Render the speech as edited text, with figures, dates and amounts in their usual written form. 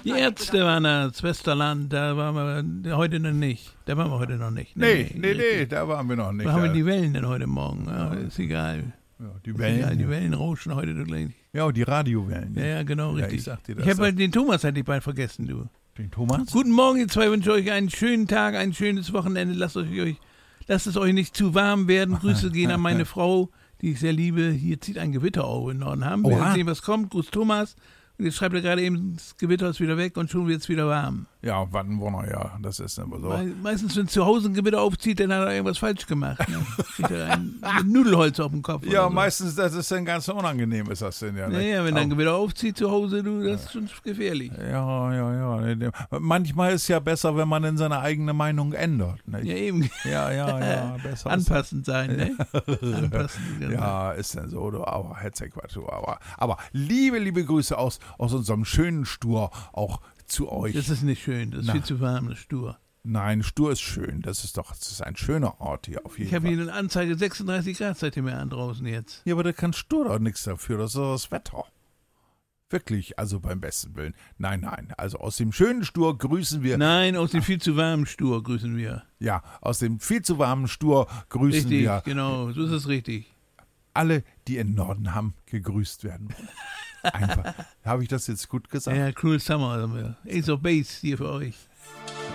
Die Ärzte waren da, das Westerland, da waren wir heute noch nicht. Da waren wir heute noch nicht. Nee, da waren wir noch nicht. Wo haben wir die Wellen denn heute Morgen? Ja, ist egal. Ja, die Wellen. Egal, die Wellen rauschen heute gleich. Ja, die Radiowellen. Ja, genau, richtig. Ich sag dir das. Ich habe den Thomas hatte ich bald vergessen, du. Den Thomas? Guten Morgen, ihr zwei, wünsche euch einen schönen Tag, ein schönes Wochenende. Lasst es euch nicht zu warm werden. Grüße gehen an meine Frau, die ich sehr liebe. Hier zieht ein Gewitter auf in Norden. Haben wir sehen, was kommt. Gruß Thomas. Und jetzt schreibt er gerade eben, das Gewitter ist wieder weg und schon wird es wieder warm. Ja, warten wir noch, ja. Das ist immer so. Meistens, wenn zu Hause ein Gewitter aufzieht, dann hat er irgendwas falsch gemacht. Ne? Kriegt er ein Nudelholz auf dem Kopf. Ja, so. Meistens, das ist dann ganz unangenehm, ist das denn ja. Naja, wenn ein Gewitter aufzieht zu Hause, du, das ist schon gefährlich. Ja. Manchmal ist es ja besser, wenn man in seine eigene Meinung ändert. Nicht? Ja, eben. Ja, besser. Anpassend sein, ne? Anpassend. Ja, ist denn so, du, aber Hetzquatsch, aber liebe Grüße aus unserem schönen Stur auch zu euch. Das ist nicht schön, das ist viel zu warm, das Stur. Nein, Stur ist schön, das ist ein schöner Ort hier auf jeden Fall. Ich habe hier eine Anzeige, 36 Grad seitdem wir an draußen jetzt. Ja, aber da kann Stur doch nichts dafür, das ist doch das Wetter. Wirklich, also beim besten Willen. Nein, also aus dem schönen Stur grüßen wir. Nein, aus dem viel zu warmen Stur grüßen wir. Ja, aus dem viel zu warmen Stur grüßen wir. Richtig, genau, so ist es richtig. Alle, die in Norden haben, gegrüßt werden wollen. Einfach. Habe ich das jetzt gut gesagt? Ja, Cruel Summer haben wir. Ace of Base hier für euch.